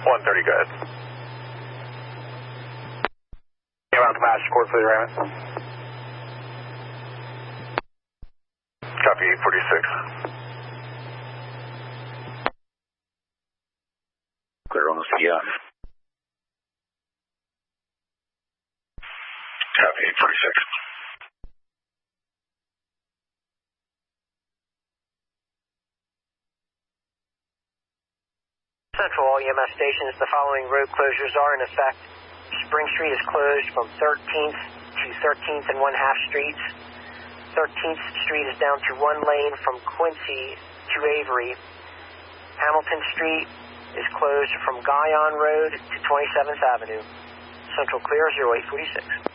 130, go ahead. Around the master court for the Raymond. Copy 846. Clear on the CF. Copy 846. Central all EMS stations, the following road closures are in effect. Spring Street is closed from 13th to 13th and 1/2 streets. 13th Street is down to one lane from Quincy to Avery. Hamilton Street is closed from Guyon Road to 27th Avenue. Central clear 0846.